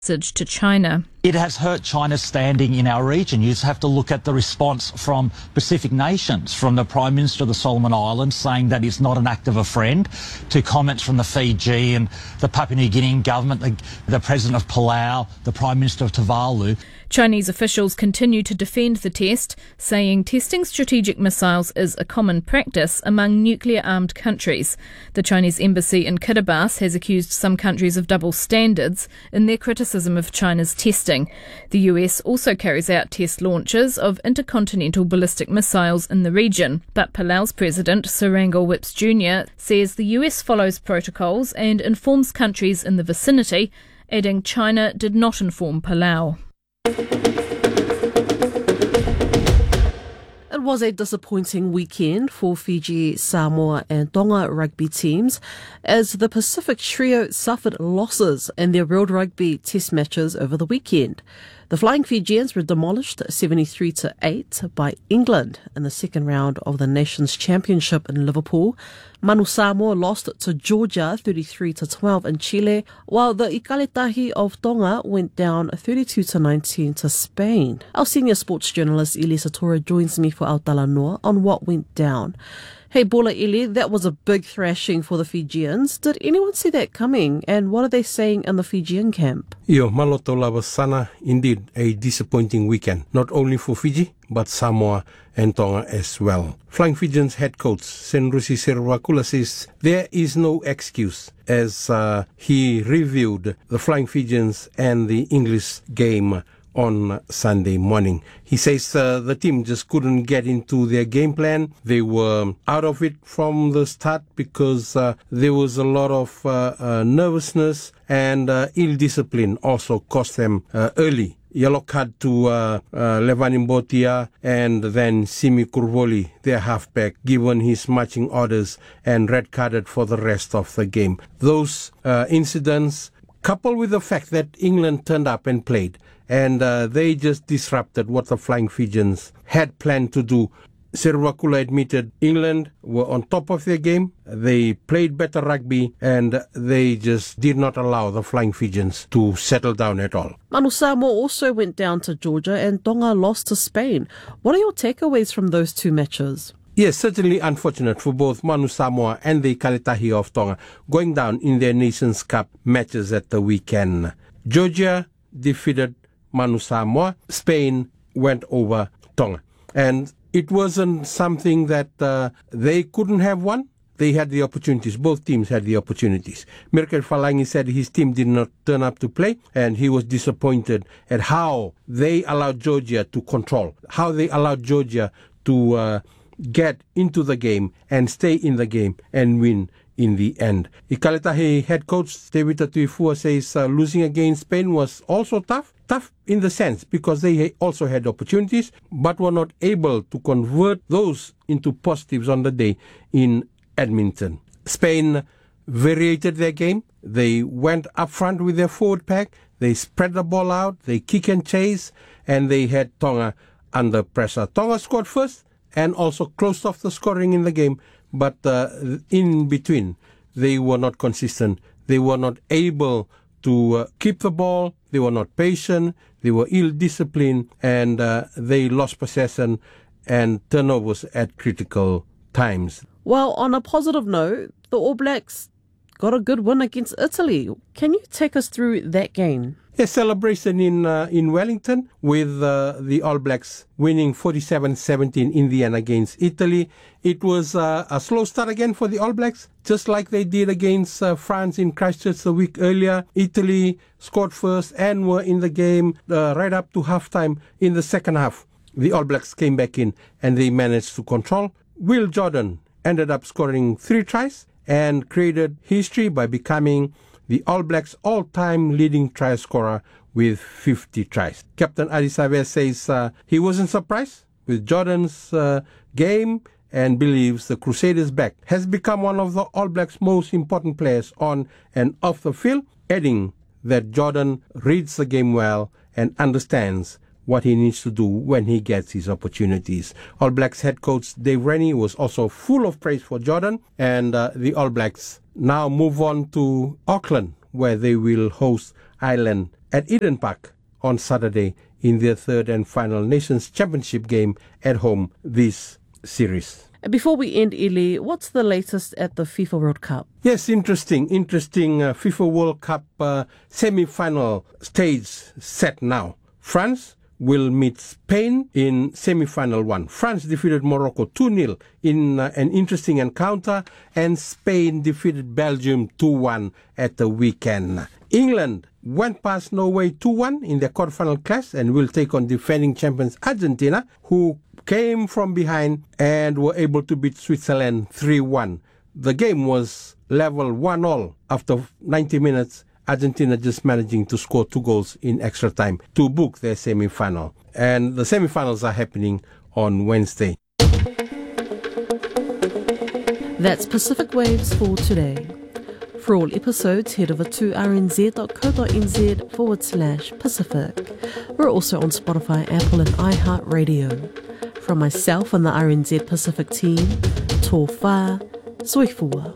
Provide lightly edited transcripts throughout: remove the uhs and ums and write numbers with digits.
message to China. It has hurt China's standing in our region. You just have to look at the response from Pacific nations, from the Prime Minister of the Solomon Islands saying that he's not an act of a friend, to comments from the Fiji and the Papua New Guinean government, the President of Palau, the Prime Minister of Tuvalu. Chinese officials continue to defend the test, saying testing strategic missiles is a common practice among nuclear-armed countries. The Chinese embassy in Kiribati has accused some countries of double standards in their criticism of China's testing. The US also carries out test launches of intercontinental ballistic missiles in the region, but Palau's President, Surangel Whipps Jr. says the US follows protocols and informs countries in the vicinity, adding China did not inform Palau. It was a disappointing weekend for Fiji, Samoa and Tonga rugby teams as the Pacific Trio suffered losses in their World Rugby Test matches over the weekend. The Flying Fijians were demolished 73-8 by England in the second round of the Nations Championship in Liverpool. Manu Samoa lost to Georgia 33-12 in Chile, while the Ikaletahi of Tonga went down 32-19 to Spain. Our senior sports journalist Ili Satora joins me for Aotearoa on what went down. Hey, Bola Ili, that was a big thrashing for the Fijians. Did anyone see that coming? And what are they saying in the Fijian camp? Yo, maloto lava sana. Indeed, a disappointing weekend, not only for Fiji, but Samoa and Tonga as well. Flying Fijians head coach Senrusi Servakula says there is no excuse as he reviewed the Flying Fijians and the English game on Sunday morning. He says the team just couldn't get into their game plan. They were out of it from the start because there was a lot of nervousness and ill discipline also cost them early. Yellow card to Levanin Botia and then Simi Kurvoli, their halfback, given his marching orders and red carded for the rest of the game. Those incidents, coupled with the fact that England turned up and played, and they just disrupted what the Flying Fijians had planned to do. Servakula admitted England were on top of their game. They played better rugby and they just did not allow the Flying Fijians to settle down at all. Manu Samoa also went down to Georgia and Tonga lost to Spain. What are your takeaways from those two matches? Yes, certainly unfortunate for both Manu Samoa and the Ikaletahi of Tonga going down in their Nations Cup matches at the weekend. Georgia defeated Manu Samoa. Spain went over Tonga. And it wasn't something that they couldn't have won. They had the opportunities. Both teams had the opportunities. Mirkel Falangi said his team did not turn up to play, and he was disappointed at how they allowed Georgia to control, how they allowed Georgia to get into the game and stay in the game and win in the end. Ikaletahi head coach Tevita Tuifua says losing against Spain was also tough. Tough in the sense because they also had opportunities but were not able to convert those into positives on the day in Edmonton. Spain variated their game. They went up front with their forward pack. They spread the ball out. They kick and chase. And they had Tonga under pressure. Tonga scored first and also closed off the scoring in the game. But in between, they were not consistent. They were not able to keep the ball. They were not patient. They were ill-disciplined. And they lost possession and turnovers at critical times. Well, on a positive note, the All Blacks got a good win against Italy. Can you take us through that game? A celebration in Wellington with the All Blacks winning 47-17 in the end against Italy. It was a slow start again for the All Blacks, just like they did against France in Christchurch a week earlier. Italy scored first and were in the game right up to halftime. In the second half, the All Blacks came back in and they managed to control. Will Jordan ended up scoring 3 tries and created history by becoming the All Blacks' all-time leading try scorer with 50 tries. Captain Adi Savea says he wasn't surprised with Jordan's game and believes the Crusaders' back has become one of the All Blacks' most important players on and off the field, adding that Jordan reads the game well and understands what he needs to do when he gets his opportunities. All Blacks head coach Dave Rennie was also full of praise for Jordan, and the All Blacks now move on to Auckland, where they will host Island at Eden Park on Saturday in their third and final Nations Championship game at home this series. Before we end, Ili, what's the latest at the FIFA World Cup? Yes, interesting FIFA World Cup semi-final stage set now. France will meet Spain in semi-final 1. France defeated Morocco 2-0 in an interesting encounter, and Spain defeated Belgium 2-1 at the weekend. England went past Norway 2-1 in their quarterfinal clash and will take on defending champions Argentina, who came from behind and were able to beat Switzerland 3-1. The game was level 1-1 after 90 minutes, Argentina just managing to score 2 goals in extra time to book their semi-final. And the semi-finals are happening on Wednesday. That's Pacific Waves for today. For all episodes, head over to rnz.co.nz/Pacific. We're also on Spotify, Apple and iHeartRadio. From myself and the RNZ Pacific team, tō whā, soifua.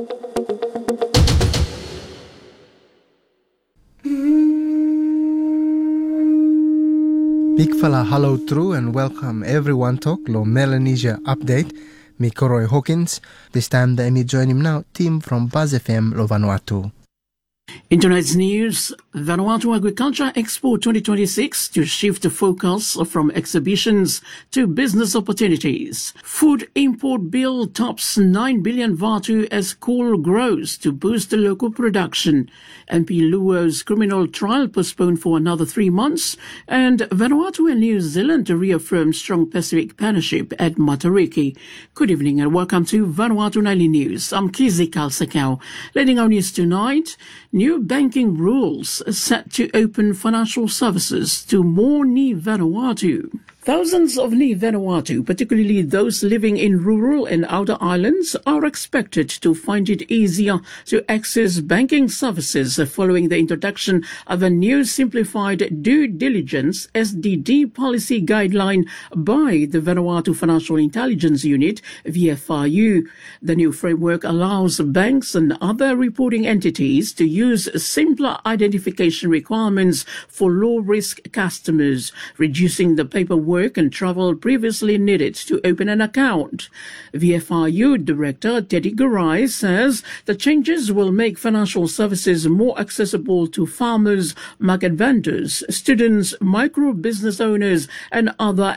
Big fella hello true and welcome everyone to Lo Melanesia Update. Me Koroi Hawkins. This time me join him now, team from Buzz FM Lo Vanuatu. In tonight's news, Vanuatu Agriculture Expo 2026 to shift the focus from exhibitions to business opportunities. Food import bill tops 9 billion Vatu as coal grows to boost the local production. MP Luo's criminal trial postponed for another 3 months. And Vanuatu and New Zealand to reaffirm strong Pacific partnership at Matariki. Good evening and welcome to Vanuatu Nightly News. I'm Kizi Kalsakau. Leading our news tonight, new banking rules set to open financial services to more Ni Vanuatu. Thousands of Ni Vanuatu, particularly those living in rural and outer islands, are expected to find it easier to access banking services following the introduction of a new simplified due diligence SDD policy guideline by the Vanuatu Financial Intelligence Unit, VFIU. The new framework allows banks and other reporting entities to use simpler identification requirements for low-risk customers, reducing the paperwork and travel previously needed to open an account. VFIU Director Teddy Garai says the changes will make financial services more accessible to farmers, market vendors, students, micro business owners, and other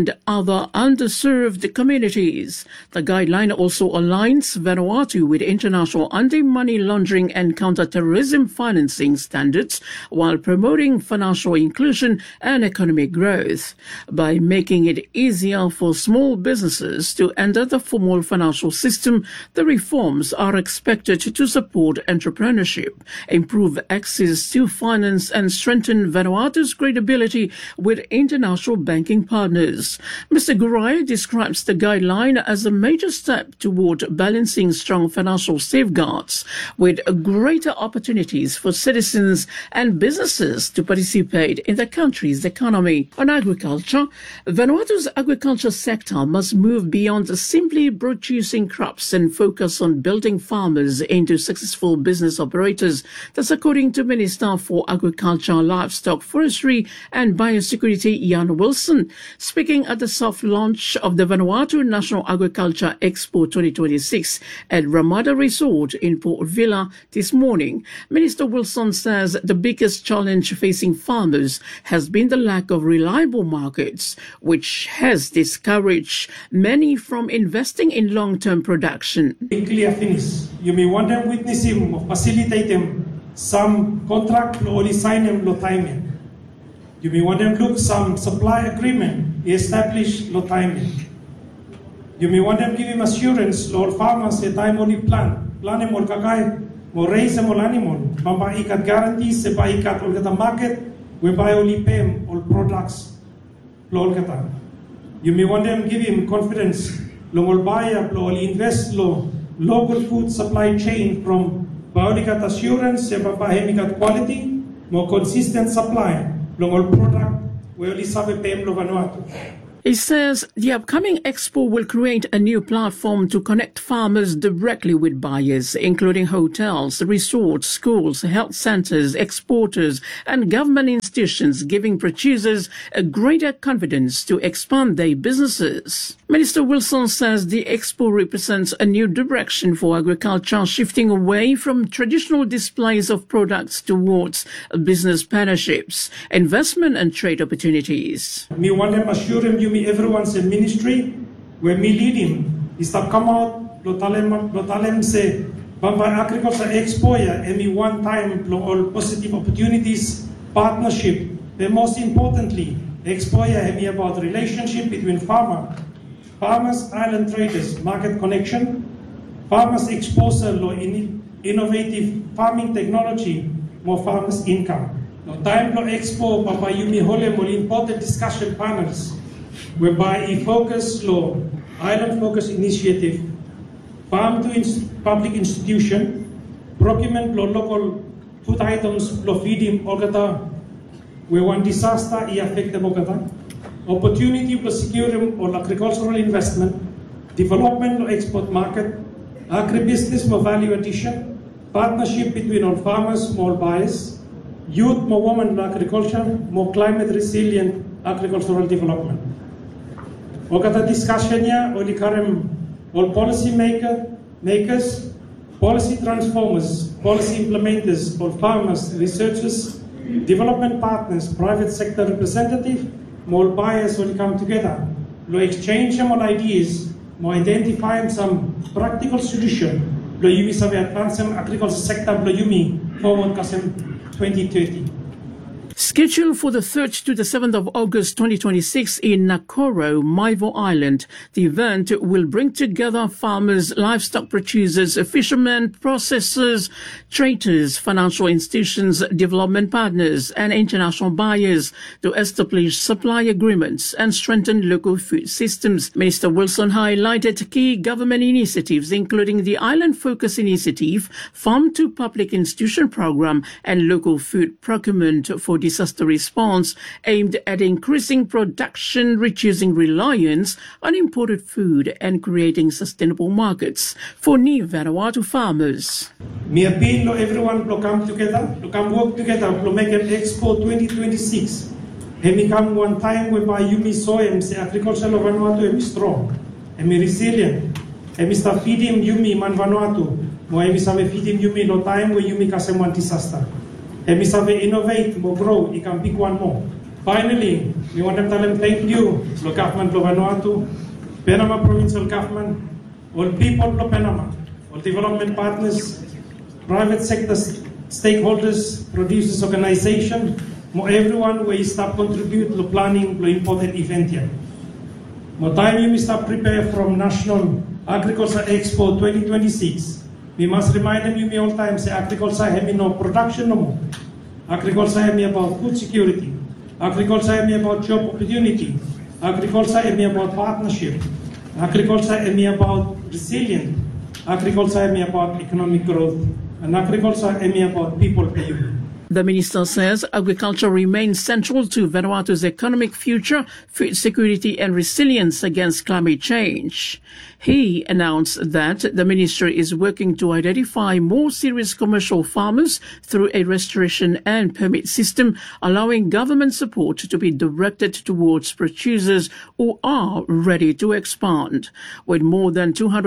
underserved communities. The guideline also aligns Vanuatu with international anti-money laundering and counter-terrorism financing standards while promoting financial inclusion and economic growth. By making it easier for small businesses to enter the formal financial system, the reforms are expected to support entrepreneurship, improve access to finance, and strengthen Vanuatu's credibility with international banking partners. Mr. Gurai describes the guideline as a major step toward balancing strong financial safeguards with greater opportunities for citizens and businesses to participate in the country's economy. On agriculture, Vanuatu's agriculture sector must move beyond simply producing crops and focus on building farmers into successful business operators. That's according to Minister for Agriculture, Livestock, Forestry and Biosecurity, Ian Wilson. Speaking at the soft launch of the Vanuatu National Agriculture Expo 2026 at Ramada Resort in Port Vila this morning, Minister Wilson says the biggest challenge facing farmers has been the lack of reliable markets, which has discouraged many from investing in long-term production. Clear finish. You may want them witness him, facilitate him, some contract, only sign him, no timing. You may want them look some supply agreement, establish, no timing. You may want them give him assurance, Lord farmers, a time only plan him or kakai, more raise him or animal, mamba ikat guarantees, se ba ikat all the market, whereby only pay him all products. You may want them give him confidence. Lo buyer, lo invest, lo local food supply chain from bionicat assurance, sebabahemicat quality, more consistent supply. Lo product, we only sabe pay lo Vanuatu. He says the upcoming expo will create a new platform to connect farmers directly with buyers, including hotels, resorts, schools, health centers, exporters, and government institutions, giving producers a greater confidence to expand their businesses. Minister Wilson says the expo represents a new direction for agriculture, shifting away from traditional displays of products towards business partnerships, investment and trade opportunities. Me want them assure him you me everyone's in ministry where me lead him. He stop come out, lo talem say Bamba Agriculture Expo and me one time all positive opportunities, partnership. But most importantly, Expo me about relationship between farmers, island traders, market connection, farmers exposure lo innovative farming technology, more farmers income. No time lo Expo Bamba Yumi Hole more important discussion panels whereby a focus law, island focus initiative, farm to public institution, procurement law local food items law feeding Ogata, where one disaster affect the Ogata, opportunity for securing or agricultural investment, development law export market, agribusiness for value addition, partnership between all farmers, small buyers, youth, more women agriculture, more climate resilient agricultural development. Ogata discussion ya oli karem all policy makers, policy transformers, policy implementers, all farmers, researchers, development partners, private sector representative, more buyers will come together. Lo exchange some ideas, more identify some practical solution. Lo yumi sabe advance some agriculture sector lo yumi forward kasem 2030. Scheduled for the 3rd to the 7th of August 2026 in Nakoro, Maivo Island, the event will bring together farmers, livestock producers, fishermen, processors, traders, financial institutions, development partners, and international buyers to establish supply agreements and strengthen local food systems. Minister Wilson highlighted key government initiatives, including the Island Focus Initiative, Farm to Public Institution Program, and local food procurement for disaster response aimed at increasing production, reducing reliance on imported food, and creating sustainable markets for new Vanuatu farmers. Me appeal to everyone to come together, to come work together, to make an Expo 2026. And me come one time whereby you me soy, say agriculture of Vanuatu and me strong, and me resilient, and me start feeding you me man Vanuatu, more me start feeding you me no time where you me kasem one disaster. And we have innovate, more grow, you can pick one more. Finally, we want to tell them thank you, the government of Vanuatu, Panama provincial government, all people of Panama, all development partners, private sector stakeholders, producers organization, more everyone where you start contribute to planning the important event here. More time you start prepare from National Agriculture Expo 2026. We must remind them you all time say agriculture have no production no more. Agriculture have about food security. Agriculture have about job opportunity. Agriculture have about partnership. Agriculture have about resilient. Agriculture have about economic growth. And agriculture have about people paying. The minister says agriculture remains central to Vanuatu's economic future, food security and resilience against climate change. He announced that the ministry is working to identify more serious commercial farmers through a restoration and permit system, allowing government support to be directed towards producers who are ready to expand. With more than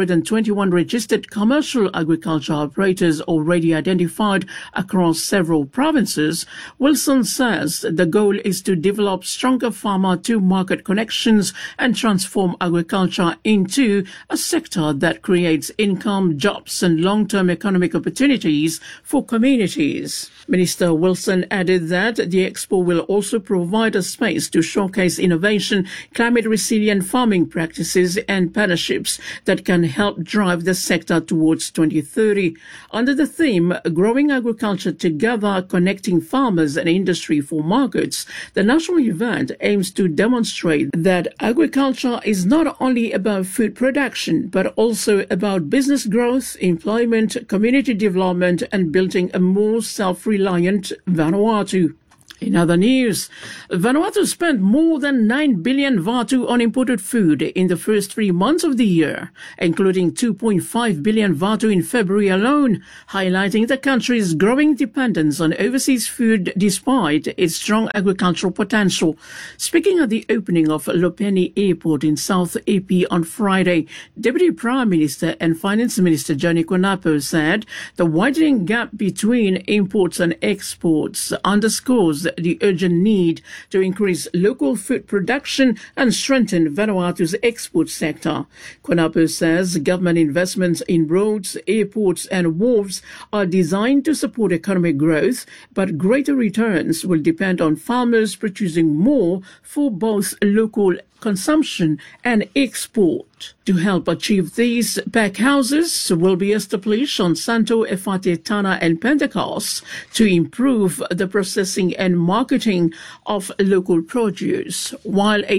221 registered commercial agriculture operators already identified across several provinces, Wilson says the goal is to develop stronger farmer-to-market connections and transform agriculture into a sector that creates income, jobs and long-term economic opportunities for communities. Minister Wilson added that the expo will also provide a space to showcase innovation, climate-resilient farming practices and partnerships that can help drive the sector towards 2030. Under the theme, Growing Agriculture Together, Connecting Farmers and Industry for Markets, the national event aims to demonstrate that agriculture is not only about food production, but also about business growth, employment, community development, and building a more self-reliant Vanuatu. In other news, Vanuatu spent more than 9 billion Vatu on imported food in the first 3 months of the year, including 2.5 billion Vatu in February alone, highlighting the country's growing dependence on overseas food despite its strong agricultural potential. Speaking at the opening of Lopeni Airport in South AP on Friday, Deputy Prime Minister and Finance Minister Johnny Quinapo said the widening gap between imports and exports underscores the urgent need to increase local food production and strengthen Vanuatu's export sector. Quinapo says government investments in roads, airports and wharves are designed to support economic growth, but greater returns will depend on farmers producing more for both local consumption and export. To help achieve these, packhouses will be established on Santo Efate, Tana and Pentecost to improve the processing and marketing of local produce, while a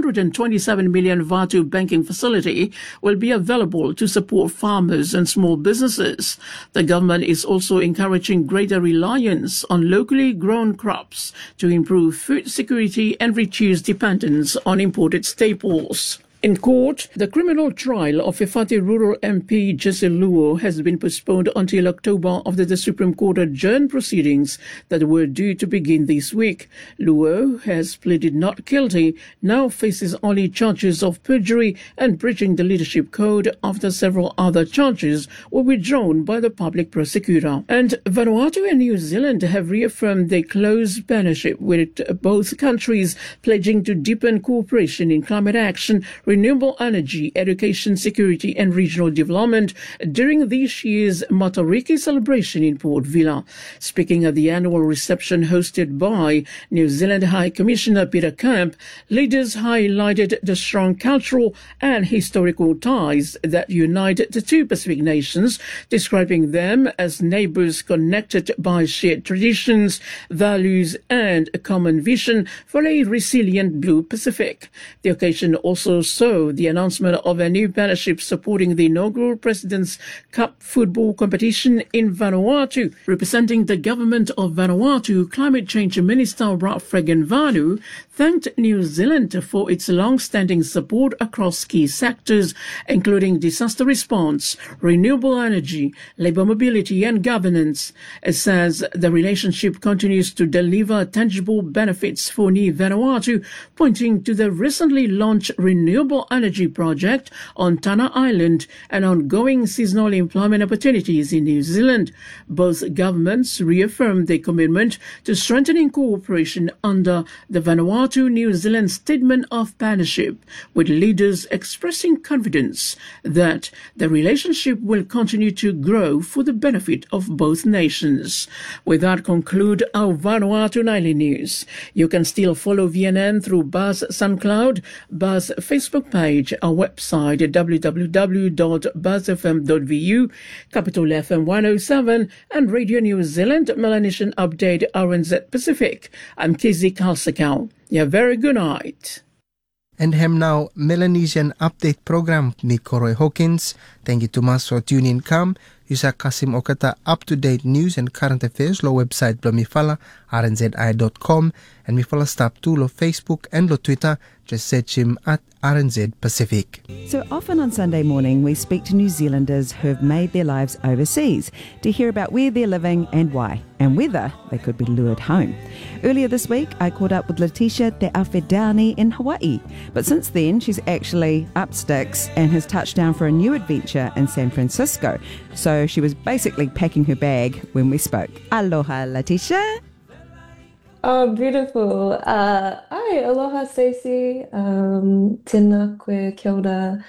927 million Vatu banking facility will be available to support farmers and small businesses. The government is also encouraging greater reliance on locally grown crops to improve food security and reduce dependence on imported staples. In court, the criminal trial of Efate Rural MP Jesse Luo has been postponed until October after the Supreme Court adjourned proceedings that were due to begin this week. Luo has pleaded not guilty, now faces only charges of perjury and breaching the leadership code after several other charges were withdrawn by the public prosecutor. And Vanuatu and New Zealand have reaffirmed their close partnership with both countries, pledging to deepen cooperation in climate action, renewable energy, education, security and regional development during this year's Matariki celebration in Port Vila. Speaking at the annual reception hosted by New Zealand High Commissioner Peter Camp, leaders highlighted the strong cultural and historical ties that unite the two Pacific nations, describing them as neighbours connected by shared traditions, values and a common vision for a resilient Blue Pacific. The occasion also saw the announcement of a new partnership supporting the inaugural President's Cup football competition in Vanuatu. Representing the government of Vanuatu, Climate Change Minister Ralph Fregenvanu thanked New Zealand for its long-standing support across key sectors, including disaster response, renewable energy, labour mobility and governance. It says the relationship continues to deliver tangible benefits for New Vanuatu, pointing to the recently launched renewable energy project on Tana Island and ongoing seasonal employment opportunities in New Zealand. Both governments reaffirmed their commitment to strengthening cooperation under the Vanuatu-New Zealand Statement of Partnership, with leaders expressing confidence that the relationship will continue to grow for the benefit of both nations. With that, conclude our Vanuatu Nightly News. You can still follow VNN through Buzz SoundCloud, Buzz Facebook page, our website at www.buzzfm.vu, Capital FM 107 and Radio New Zealand Melanesian Update RNZ Pacific. I'm Kizzy Kalsakau. Yeah, very good night. And hem now Melanesian Update program ni Koroi Hawkins. Thank you too much for tuning in. Come, Yusa Kasim Okata up-to-date news and current affairs lo website blo mifala rnzi.com and mifala stop too lo Facebook and lo Twitter. Just search him at RNZ Pacific. So often on Sunday morning we speak to New Zealanders who have made their lives overseas to hear about where they're living and why, and whether they could be lured home. Earlier this week I caught up with Letitia Te Awhedani in Hawaii, but since then she's actually up sticks and has touched down for a new adventure in San Francisco. So she was basically packing her bag when we spoke. Aloha, Letitia. Oh, beautiful. Hi, aloha, Stacey. Tēnā koe, kia ora.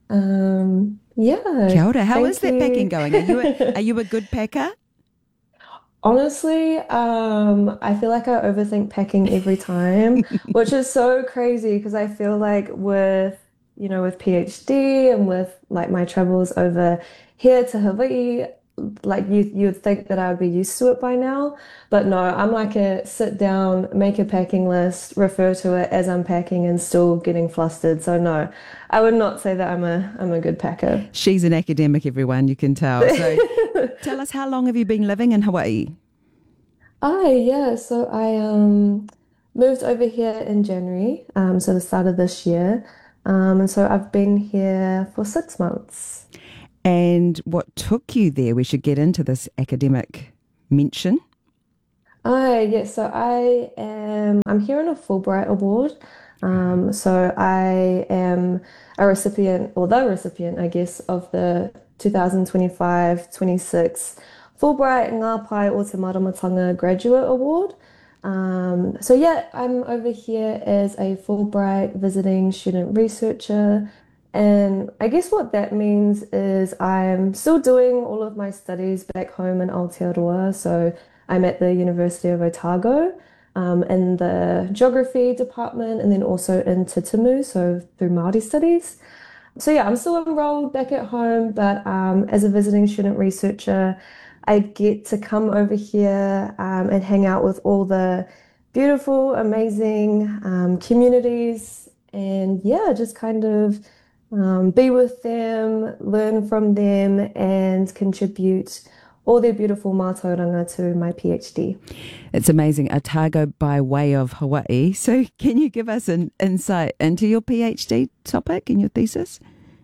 Yeah. Kia ora. How is that packing going? Are you a good packer? Honestly, I feel like I overthink packing every time, which is so crazy because I feel like with PhD and with like my travels over here to Hawaii, like you'd think that I would be used to it by now, but no, I'm like a sit down, make a packing list, refer to it as I'm packing and still getting flustered. So no, I would not say that I'm a good packer. She's an academic, everyone, you can tell. So tell us, how long have you been living in Hawaii? Yeah. So I moved over here in January, so the start of this year. And so I've been here for 6 months. And what took you there? We should get into this academic mention. Yeah, so I'm here on a Fulbright Award. So I am a recipient, or the recipient, I guess, of the 2025-26 Fulbright Ngā Pai o Te Maramatanga Graduate Award. So yeah, I'm over here as a Fulbright visiting student researcher. And I guess what that means is I'm still doing all of my studies back home in Aotearoa. So I'm at the University of Otago in the geography department and then also in Te Tumu, so through Māori studies. So yeah, I'm still enrolled back at home, but as a visiting student researcher, I get to come over here and hang out with all the beautiful, amazing communities and yeah, just kind of be with them, learn from them, and contribute all their beautiful mātauranga to my PhD. It's amazing. Otago by way of Hawaii. So can you give us an insight into your PhD topic and your thesis?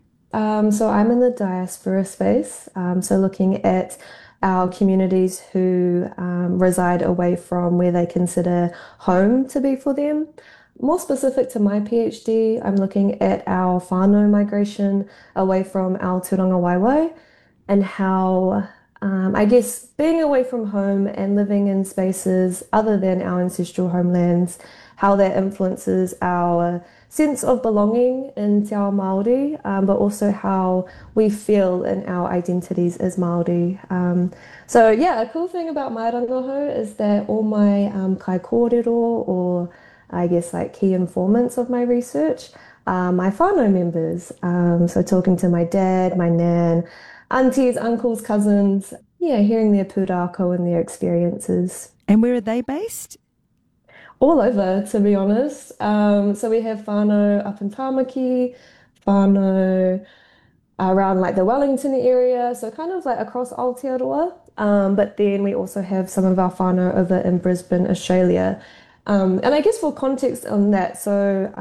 So I'm in the diaspora space, so looking at our communities who reside away from where they consider home to be for them. More specific to my PhD, I'm looking at our whānau migration away from our tūranga waiwai and how, I guess, being away from home and living in spaces other than our ancestral homelands, how that influences our sense of belonging in Te Ao Māori, but also how we feel in our identities as Māori. So yeah, a cool thing about my rangaho is that all my kai kōrero, or I guess like key informants of my research, are my whānau members. So talking to my dad, my nan, aunties, uncles, cousins, yeah, hearing their pūrākau and their experiences. And where are they based? All over, to be honest. So we have whānau up in Tāmaki, whānau around like the Wellington area, so kind of like across Aotearoa. But then we also have some of our whānau over in Brisbane, Australia. And I guess for context on that, so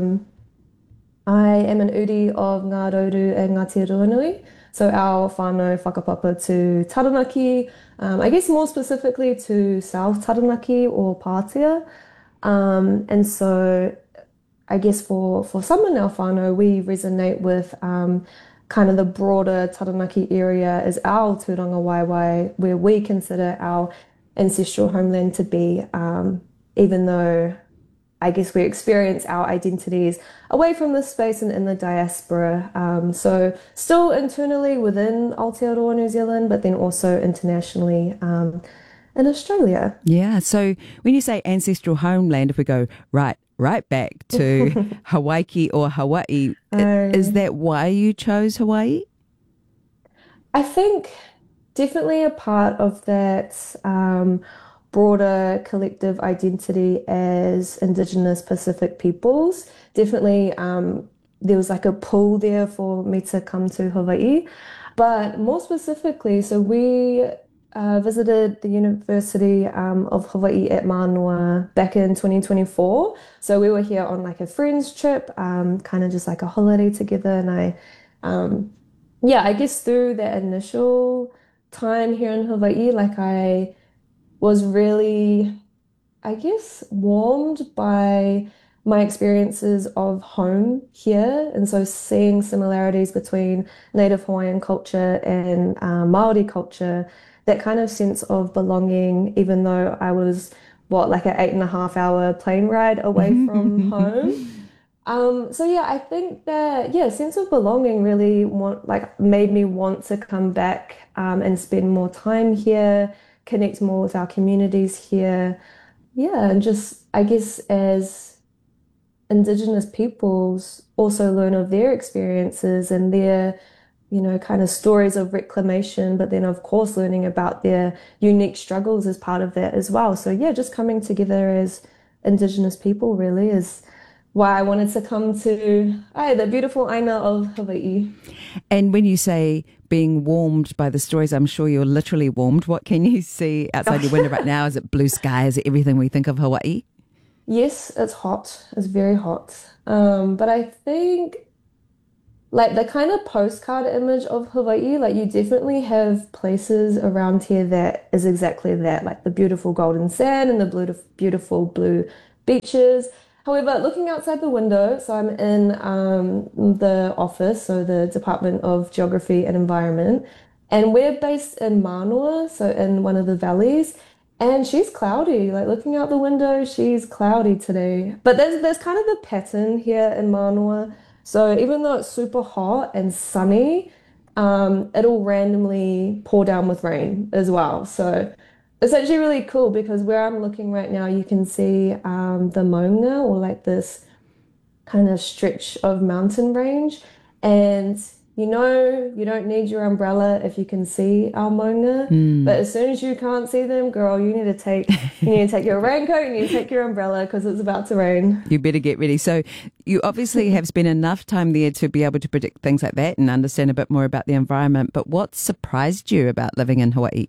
I am an uri of Ngā Rauru and Ngāti Ruanui. So our whānau whakapapa to Taranaki, I guess more specifically to South Taranaki or Pātea. And so I guess for some in our whānau, we resonate with kind of the broader Taranaki area as our tūranga waiwai, where we consider our ancestral homeland to be, even though I guess we experience our identities away from this space and in the diaspora. So still internally within Aotearoa, New Zealand, but then also internationally in Australia. Yeah, so when you say ancestral homeland, if we go right back to Hawaii or Hawaii, is that why you chose Hawaii? I think definitely a part of that broader collective identity as Indigenous Pacific peoples. Definitely there was like a pull there for me to come to Hawaii. But more specifically, so we visited the University of Hawaii at Manoa back in 2024. So we were here on like a friend's trip, kind of just like a holiday together. And I guess through that initial time here in Hawaii, like I was really, I guess, warmed by my experiences of home here. And so seeing similarities between Native Hawaiian culture and Māori culture, that kind of sense of belonging, even though I was, like an 8.5-hour plane ride away from home. So yeah, I think that, sense of belonging really made me want to come back and spend more time here, connect more with our communities here. Yeah, and just, I guess, as Indigenous peoples also learn of their experiences and their, kind of stories of reclamation, but then of course learning about their unique struggles as part of that as well. So yeah, just coming together as Indigenous people really is why I wanted to come to the beautiful Aina of Hawaii. And when you say being warmed by the stories, I'm sure you're literally warmed. What can you see outside your window right now? Is it blue sky? Is it everything we think of Hawaii? Yes, it's hot. It's very hot. But I think like the kind of postcard image of Hawaii, like you definitely have places around here that is exactly that, like the beautiful golden sand and the beautiful blue beaches. However, looking outside the window, so I'm in the office, so the Department of Geography and Environment, and we're based in Manoa, so in one of the valleys, and she's cloudy. Like looking out the window, she's cloudy today. But there's kind of the pattern here in Manoa. So even though it's super hot and sunny, it'll randomly pour down with rain as well. So it's actually really cool because where I'm looking right now, you can see the Maunga, or like this kind of stretch of mountain range. And you know you don't need your umbrella if you can see our Maunga. But as soon as you can't see them, girl, you need to take your raincoat, you need to take your umbrella because it's about to rain. You better get ready. So you obviously have spent enough time there to be able to predict things like that and understand a bit more about the environment. But what surprised you about living in Hawaii?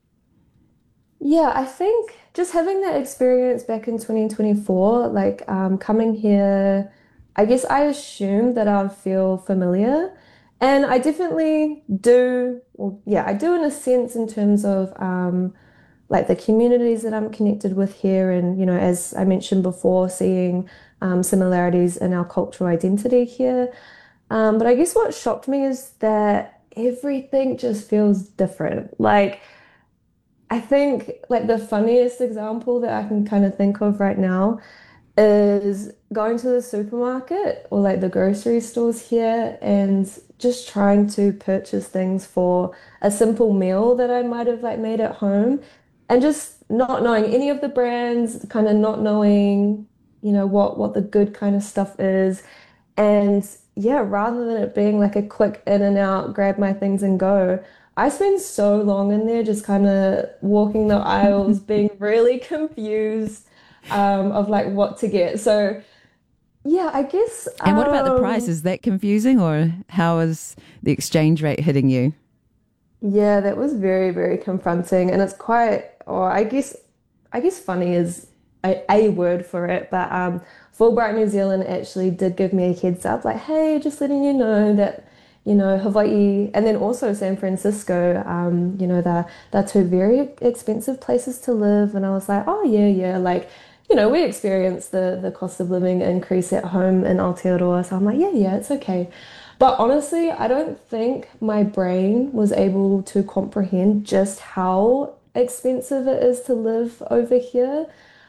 Yeah, I think just having that experience back in 2024, like coming here, I guess I assumed that I'd feel familiar. And I definitely do, I do in a sense in terms of like the communities that I'm connected with here. And, you know, as I mentioned before, seeing similarities in our cultural identity here. But I guess what shocked me is that everything just feels different. Like, I think like the funniest example that I can kind of think of right now is going to the supermarket or like the grocery stores here and just trying to purchase things for a simple meal that I might have like made at home, and just not knowing any of the brands, kind of not knowing, you know, what the good kind of stuff is. And yeah, rather than it being like a quick in and out, grab my things and go, I spend so long in there just kind of walking the aisles, being really confused of like what to get. So yeah, I guess. And what about the price? Is that confusing, or how is the exchange rate hitting you? Yeah, that was very, very confronting, and it's quite, or I guess funny is a word for it, but Fulbright New Zealand actually did give me a heads up, like, hey, just letting you know that, you know, Hawaii and then also San Francisco, you know, they're two very expensive places to live. And I was like, oh yeah, like, you know, we experienced the cost of living increase at home in Aotearoa. So I'm like, yeah, it's okay. But honestly, I don't think my brain was able to comprehend just how expensive it is to live over here.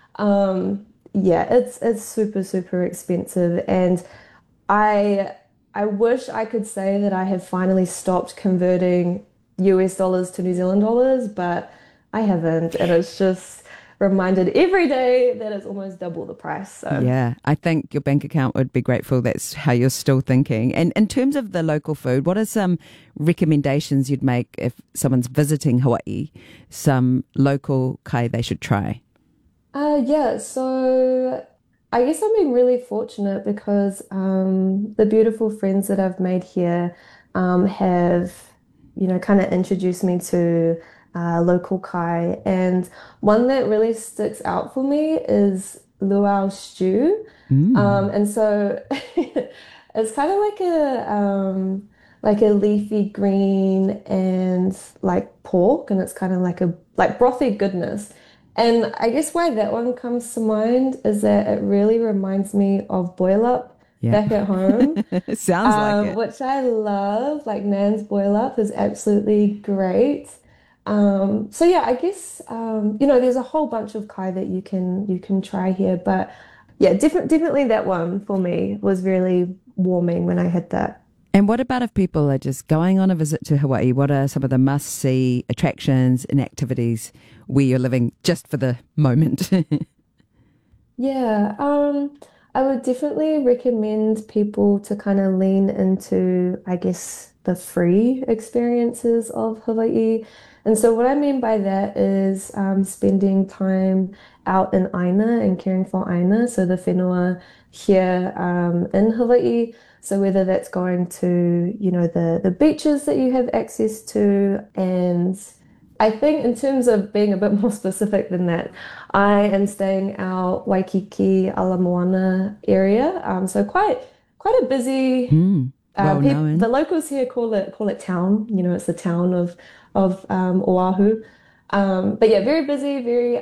Yeah, it's super, super expensive. And I wish I could say that I have finally stopped converting US dollars to New Zealand dollars, but I haven't. And it's just reminded every day that it's almost double the price. So. Yeah, I think your bank account would be grateful that's how you're still thinking. And in terms of the local food, what are some recommendations you'd make if someone's visiting Hawaii, some local kai they should try? Yeah, so I guess I've been really fortunate because the beautiful friends that I've made here have, you know, kind of introduced me to local kai. And one that really sticks out for me is luau stew. And so it's kind of like a leafy green and like pork, and it's kind of like brothy goodness. And I guess why that one comes to mind is that it really reminds me of boil up back at home. Sounds like it. Which I love. Like Nan's boil up is absolutely great. So yeah, I guess you know, there's a whole bunch of kai that you can try here, but yeah, definitely that one for me was really warming when I had that. And what about if people are just going on a visit to Hawaii? What are some of the must-see attractions and activities where you're living just for the moment? Yeah, I would definitely recommend people to kind of lean into, I guess, the free experiences of Hawaii. And so what I mean by that is spending time out in Aina and caring for Aina, so the whenua here in Hawaii. So whether that's going to, the beaches that you have access to, and I think in terms of being a bit more specific than that, I am staying out Waikiki, Ala Moana area. So quite a busy. The locals here call it town. It's the town of Oahu. But yeah, very busy, very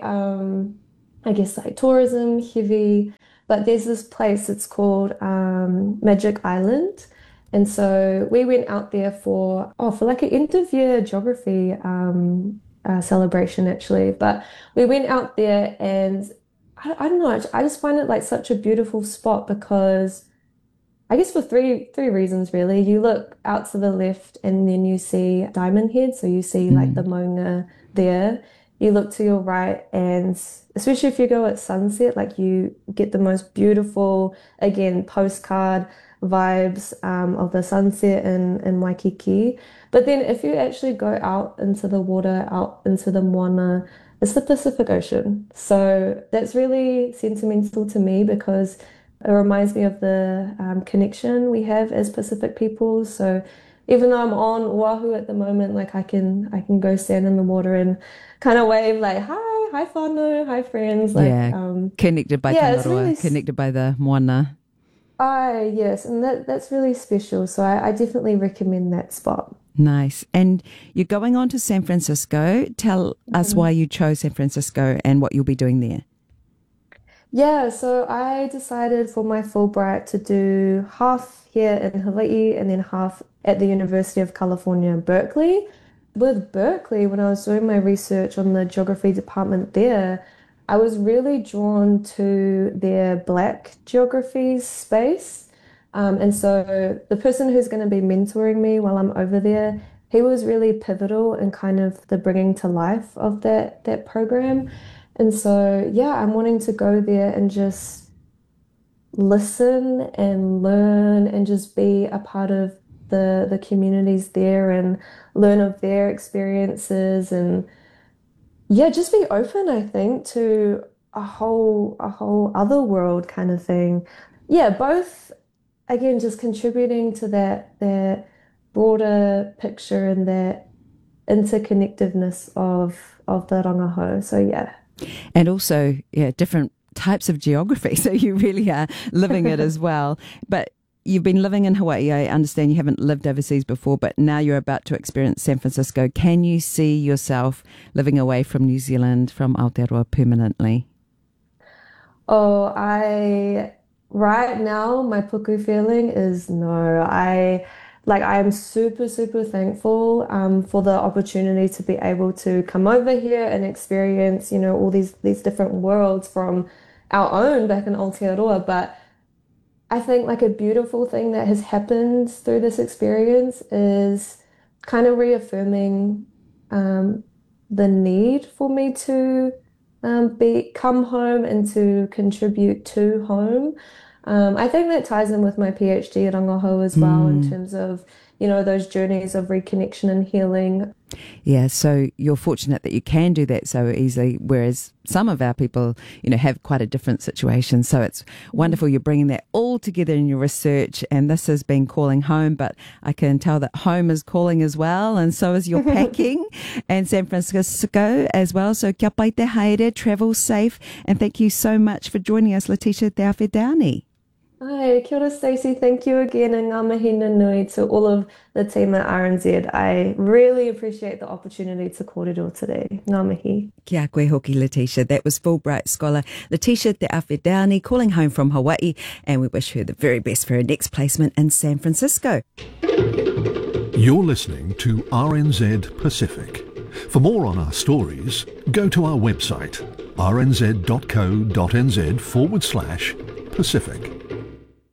I guess like tourism heavy. But there's this place, it's called Magic Island. And so we went out there for like an end of year geography celebration actually. But we went out there and I don't know, I just find it like such a beautiful spot because I guess for three reasons really. You look out to the left and then you see Diamond Head, so you see like the maunga there. You look to your right and especially if you go at sunset, like you get the most beautiful, again, postcard vibes of the sunset in Waikiki. But then if you actually go out into the water, out into the Moana, it's the Pacific Ocean. So that's really sentimental to me because it reminds me of the connection we have as Pacific people. So even though I'm on Oahu at the moment, like I can go stand in the water and kind of wave like, hi whānau, hi friends. Like, connected by Tangaroa, really connected by the Moana. Yes, and that's really special. So I definitely recommend that spot. Nice. And you're going on to San Francisco. Tell us why you chose San Francisco and what you'll be doing there. Yeah, so I decided for my Fulbright to do half here in Hawaii and then half at the University of California, Berkeley. With Berkeley, when I was doing my research on the geography department there, I was really drawn to their Black geography space. And so the person who's going to be mentoring me while I'm over there, he was really pivotal in kind of the bringing to life of that program. And so, yeah, I'm wanting to go there and just listen and learn and just be a part of the communities there and learn of their experiences and, yeah, just be open, I think, to a whole other world kind of thing. Yeah, both, again, just contributing to that broader picture and that interconnectedness of the rangahau. So, yeah. And also, different types of geography. So you really are living it as well. But you've been living in Hawaii. I understand you haven't lived overseas before, but now you're about to experience San Francisco. Can you see yourself living away from New Zealand, from Aotearoa permanently? Right now, my puku feeling is no. I'm super, super thankful for the opportunity to be able to come over here and experience, all these different worlds from our own back in Aotearoa. But I think like a beautiful thing that has happened through this experience is kind of reaffirming the need for me to come home and to contribute to home. I think that ties in with my PhD at Rangahau as well in terms of, those journeys of reconnection and healing. Yeah, so you're fortunate that you can do that so easily, whereas some of our people, have quite a different situation. So it's wonderful you're bringing that all together in your research, and this has been calling home, but I can tell that home is calling as well, and so is your packing, and San Francisco as well. So kia pai te haere, travel safe, and thank you so much for joining us, Letitia Te Awhidauni. Hi, kia ora Stacey. Thank you again, and ngā mihi nui to all of the team at RNZ. I really appreciate the opportunity to kōrero today. Ngā mihi. Kia koe hoki, Letitia. That was Fulbright scholar Letitia Te Awhidauni calling home from Hawaii, and we wish her the very best for her next placement in San Francisco. You're listening to RNZ Pacific. For more on our stories, go to our website rnz.co.nz/Pacific.